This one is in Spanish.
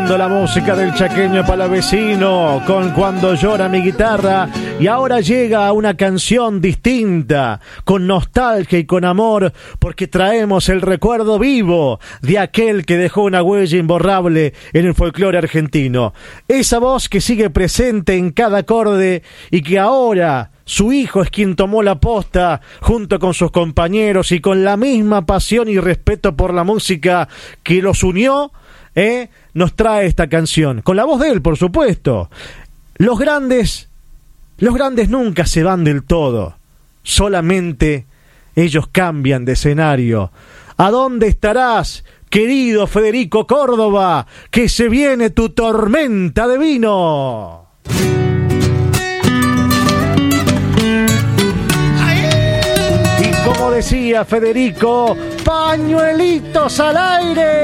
Sonando la música del chaqueño palavecino con Cuando llora mi guitarra. Y ahora llega una canción distinta, con nostalgia y con amor, porque traemos el recuerdo vivo de aquel que dejó una huella imborrable en el folclore argentino. Esa voz que sigue presente en cada acorde y que ahora su hijo es quien tomó la posta junto con sus compañeros y con la misma pasión y respeto por la música que los unió, nos trae esta canción. Con la voz de él, por supuesto. Los grandes nunca se van del todo. Solamente ellos cambian de escenario. ¿A dónde estarás, querido Federico Córdoba? Que se viene tu tormenta de vino. Como decía Federico, pañuelitos al aire.